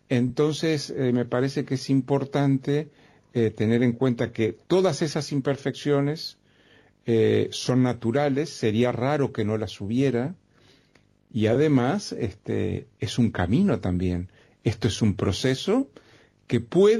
Entonces, me parece que es importante tener en cuenta que todas esas imperfecciones son naturales, sería raro que no las hubiera, y además es un camino también. Esto es un proceso que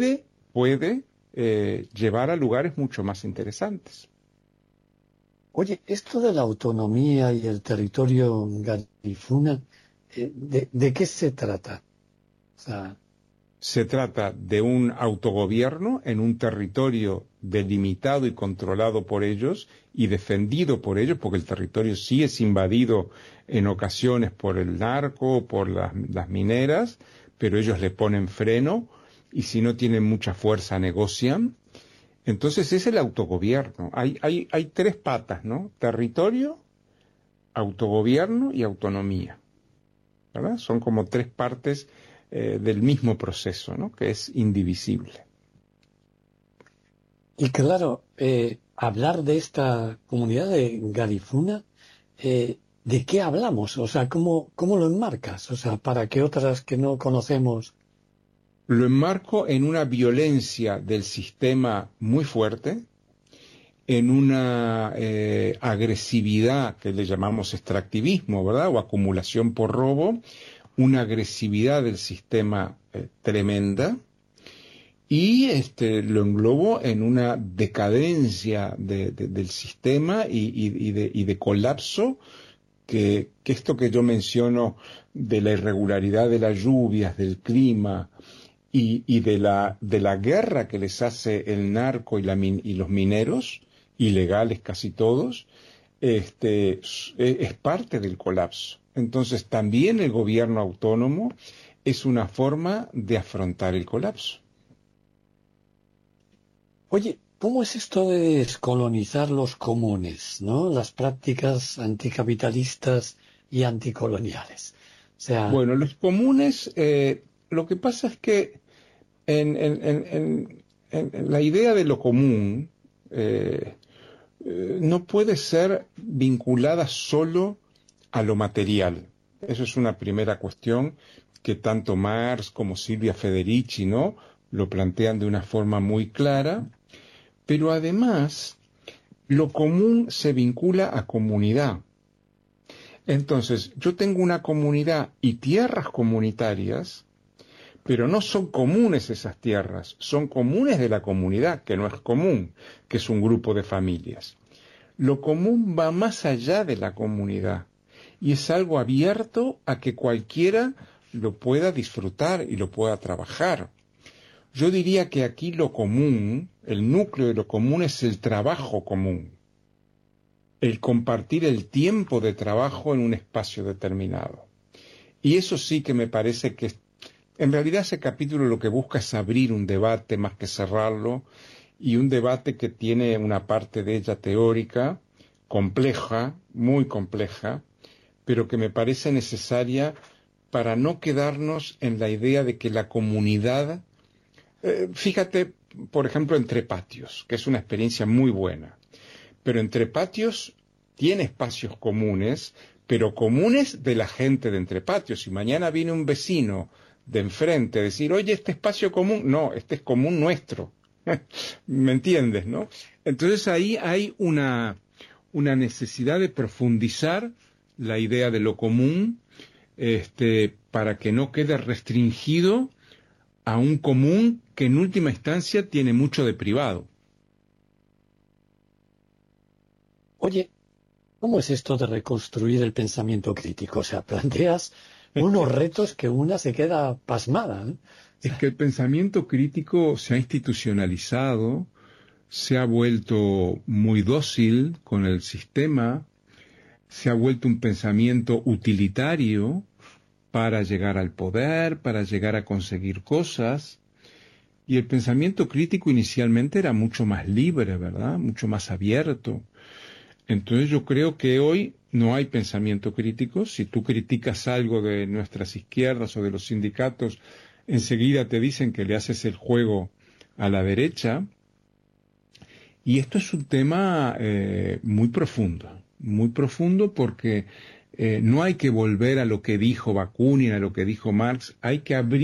puede llevar a lugares mucho más interesantes. Oye, esto de la autonomía y el territorio Garifuna, ¿de qué se trata? O sea, Se trata de un autogobierno en un territorio delimitado y controlado por ellos y defendido por ellos, porque el territorio sí es invadido en ocasiones por el narco, por las mineras, pero ellos le ponen freno y si no tienen mucha fuerza negocian. Entonces es el autogobierno. Hay tres patas, ¿no? Territorio, autogobierno y autonomía, ¿verdad? Son como tres partes del mismo proceso, ¿no? Que es indivisible. y claro, hablar de esta comunidad de Garifuna, ¿de qué hablamos? O sea, ¿cómo lo enmarcas? O sea, para que otras que no conocemos. Lo enmarco en una violencia del sistema muy fuerte, en una agresividad que le llamamos extractivismo, ¿verdad? O acumulación por robo, una agresividad del sistema tremenda, y lo englobo en una decadencia del sistema y de colapso que esto que yo menciono de la irregularidad de las lluvias, del clima y de la guerra que les hace el narco y los mineros, ilegales casi todos, es parte del colapso. Entonces también el gobierno autónomo es una forma de afrontar el colapso. Oye, ¿cómo es esto de descolonizar los comunes, ¿no? Las prácticas anticapitalistas y anticoloniales. O sea, Bueno, los comunes, lo que pasa es que en la idea de lo común no puede ser vinculada solo a lo material. Eso es una primera cuestión que tanto Marx como Silvia Federici, ¿no?, lo plantean de una forma muy clara, pero además lo común se vincula a comunidad. Entonces, yo tengo una comunidad y tierras comunitarias, pero no son comunes esas tierras, son comunes de la comunidad, que no es común, que es un grupo de familias. Lo común va más allá de la comunidad y es algo abierto a que cualquiera lo pueda disfrutar y lo pueda trabajar. Yo diría que aquí lo común, el núcleo de lo común es el trabajo común, el compartir el tiempo de trabajo en un espacio determinado. Y eso sí que me parece que en realidad ese capítulo lo que busca es abrir un debate más que cerrarlo, y un debate que tiene una parte de ella teórica, compleja, muy compleja, pero que me parece necesaria para no quedarnos en la idea de que la comunidad, fíjate, por ejemplo, Entre Patios, que es una experiencia muy buena, pero Entre Patios tiene espacios comunes, pero comunes de la gente de Entre Patios. Si mañana viene un vecino de enfrente a decir, oye, este espacio común, no, este es común nuestro. ¿Me entiendes, no? Entonces ahí hay una necesidad de profundizar la idea de lo común, para que no quede restringido a un común que en última instancia tiene mucho de privado. oye, ¿cómo es esto de reconstruir el pensamiento crítico? O sea, planteas unos retos que una se queda pasmada, ¿no? O Es sea, que el pensamiento crítico se ha institucionalizado, se ha vuelto muy dócil con el sistema, se ha vuelto un pensamiento utilitario para llegar al poder, para llegar a conseguir cosas. Y el pensamiento crítico inicialmente era mucho más libre, ¿verdad? Mucho más abierto. Entonces yo creo que hoy no hay pensamiento crítico. Si tú criticas algo de nuestras izquierdas o de los sindicatos, enseguida te dicen que le haces el juego a la derecha. Y esto es un tema muy profundo porque no hay que volver a lo que dijo Bakunin, a lo que dijo Marx, hay que abrir